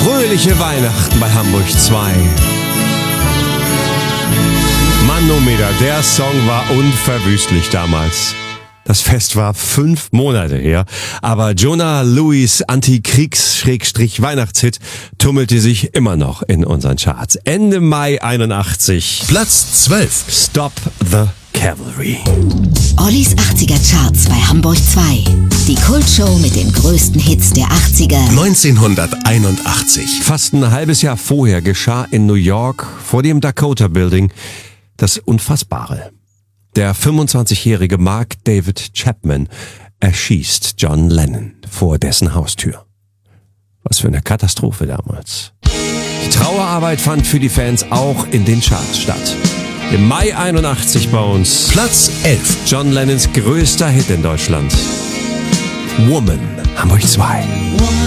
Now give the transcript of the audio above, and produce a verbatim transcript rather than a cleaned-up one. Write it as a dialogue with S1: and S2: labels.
S1: Fröhliche Weihnachten bei Hamburg zwei. Manometer, der Song war unverwüstlich damals. Das Fest war fünf Monate her, aber Jonah Lewis Antikriegs-Weihnachtshit tummelte sich immer noch in unseren Charts. Ende Mai einundachtzig.
S2: Platz zwölf.
S1: Stop the Cavalry.
S3: Ollis achtziger Charts bei Hamburg zwei. Die Kultshow mit den größten Hits der achtziger.
S2: neunzehnhunderteinundachtzig.
S1: Fast ein halbes Jahr vorher geschah in New York vor dem Dakota Building das Unfassbare. Der fünfundzwanzigjährige Mark David Chapman erschießt John Lennon vor dessen Haustür. Was für eine Katastrophe damals. Die Trauerarbeit fand für die Fans auch in den Charts statt. Im Mai einundachtzig bei uns
S2: Platz elf.
S1: John Lennons größter Hit in Deutschland. Woman, Hamburg zwei.